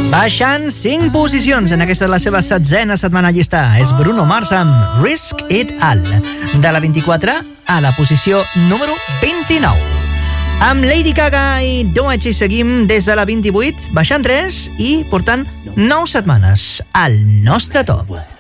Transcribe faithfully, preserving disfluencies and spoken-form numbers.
Baixant cinc posicions, en aquesta és la seva setzena setmana llista. És Bruno Mars amb Risk It All. De la vint-i-quatre a la posició número vint-i-nou. Amb Lady Gaga i Doechii seguim des de la vint-i-vuit, baixant tres i portant nou setmanes al nostre top.